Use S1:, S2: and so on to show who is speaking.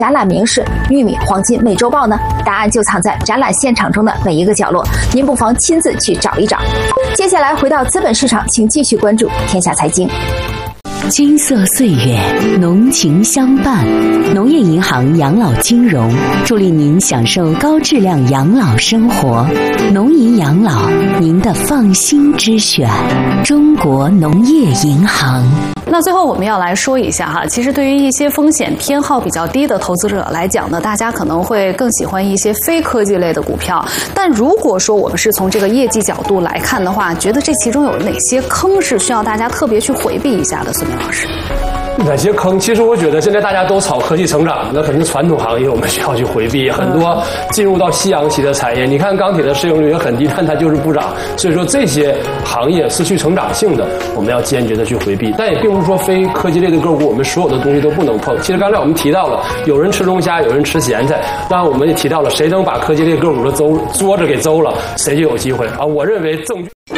S1: 展览名是玉米、黄金、美洲豹呢？答案就藏在展览现场中的每一个角落，您不妨亲自去找一找。接下来回到资本市场，请继续关注天下财经。
S2: 金色岁月，浓情相伴。农业银行养老金融助力您享受高质量养老生活。农银养老，您的放心之选。中国农业银行。
S3: 那最后我们要来说一下哈，其实对于一些风险偏好比较低的投资者来讲呢，大家可能会更喜欢一些非科技类的股票。但如果说我们是从这个业绩角度来看的话，觉得这其中有哪些坑是需要大家特别去回避一下的？孙明老师。
S4: 哪些坑？其实我觉得现在大家都炒科技成长，那肯定传统行业我们需要去回避。很多进入到夕阳期的产业，你看钢铁的市盈率也很低，但它就是不涨。所以说这些行业失去成长性的，我们要坚决的去回避。但也并不是说非科技类的个股，我们所有的东西都不能碰。其实刚才我们提到了，有人吃龙虾，有人吃咸菜。当然我们也提到了，谁能把科技类个股的桌子给周了，谁就有机会啊！我认为证据。